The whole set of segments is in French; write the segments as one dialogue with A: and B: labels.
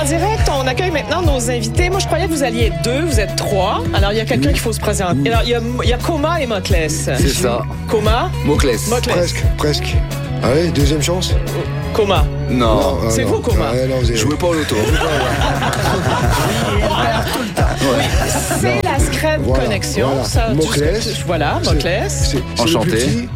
A: direct, on accueille maintenant nos invités. Moi, je croyais que vous alliez être 2, vous êtes 3. Alors, il y a quelqu'un qu'il faut se présenter. Alors, il y a Coma et Moclès.
B: C'est ça.
A: Coma?
B: Moclès.
C: Presque. Allez, deuxième chance.
A: Coma.
B: Non.
A: C'est vous, Coma.
B: Jouez pas au loto.
A: C'est la Scred Connexion.
C: Voilà.
A: Ça,
C: Moclès.
A: Voilà, Moclès.
C: C'est
B: Enchanté.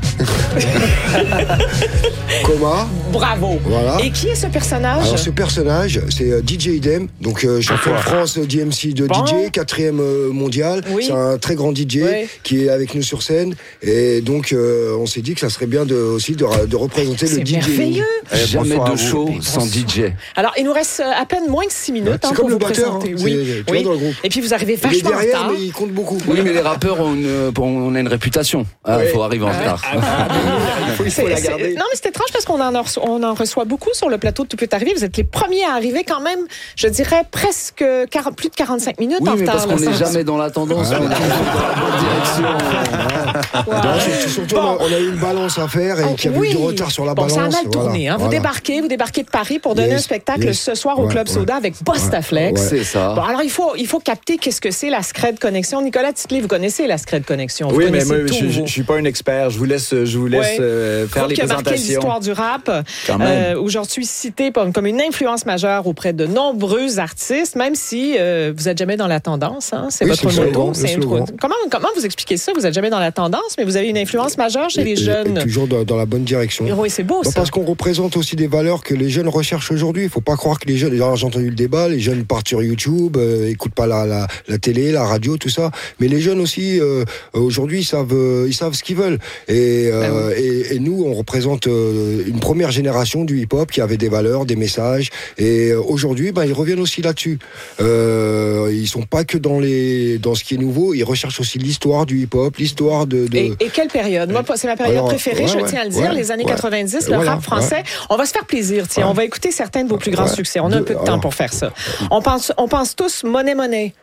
C: Coma.
A: Bravo.
C: Voilà.
A: Et qui est ce personnage?
C: Alors, ce personnage, c'est DJ Idem, donc champion de France DMC de DJ, 4e mondial.
A: Oui.
C: C'est un très grand DJ qui est avec nous sur scène. Et donc, on s'est dit que ça serait bien aussi de représenter le DJ.
A: C'est merveilleux.
B: Jamais de show sans DJ.
A: Alors, il nous reste à peine moins que 6 minutes
C: C'est
A: pour
C: comme le
A: vous
C: batteur.
A: présenter.
C: Tu vois, dans le groupe.
A: Et puis, vous arrivez
C: Il est
A: vachement en
C: derrière,
A: retard.
C: mais il compte beaucoup.
B: Oui, mais les rappeurs, on a une réputation. Il faut arriver en retard.
C: Il faut la garder.
A: Non, mais c'est étrange parce qu'on en reçoit beaucoup sur le plateau de Tout peut arriver. Vous êtes les premiers à arriver quand même, je dirais, presque plus de 45 minutes en retard.
B: Oui, mais parce qu'on n'est jamais dans la tendance. On est toujours dans la bonne direction.
C: Surtout, on a eu une balance à faire et qu'il y avait eu du retard sur la balance.
A: Ça a mal tourné. Vous débarquez de Paris pour donner un spectacle ce soir au Club Soda avec Bostaflex.
B: C'est ça.
A: Bon, alors, il faut capter qu'est-ce que c'est la Scred Connexion. Nicolas Titley, vous connaissez la Scred Connexion.
D: Oui, mais moi, je suis pas un expert. Je vous laisse faire les
A: qui a marqué
D: présentations.
A: l'histoire du rap. Aujourd'hui cité comme une influence majeure auprès de nombreux artistes, même si vous n'êtes jamais dans la tendance. Hein? C'est votre motto. Comment vous expliquez ça? Vous n'êtes jamais dans la tendance, mais vous avez une influence majeure chez les jeunes.
C: Et toujours dans la bonne direction.
A: Oui, c'est beau, ça.
C: Parce qu'on représente aussi des valeurs que les jeunes recherchent aujourd'hui. Il ne faut pas croire que les jeunes... Alors, j'ai entendu le débat, les jeunes partent sur YouTube, n'écoutent pas la télé, la radio, tout ça. Mais les jeunes aussi, aujourd'hui, ils savent ce qu'ils veulent. Et nous, on représente une première génération du hip-hop qui avait des valeurs, des messages. Et aujourd'hui, ils reviennent aussi là-dessus. Ils sont pas que dans ce qui est nouveau. Ils recherchent aussi l'histoire du hip-hop, l'histoire de...
A: Et quelle période? Moi, c'est ma période préférée, je tiens à le dire, les années 90, le rap français. On va se faire plaisir, tiens. On va écouter certains de vos plus grands succès. On a un peu de temps pour faire ça. On pense tous Money Money.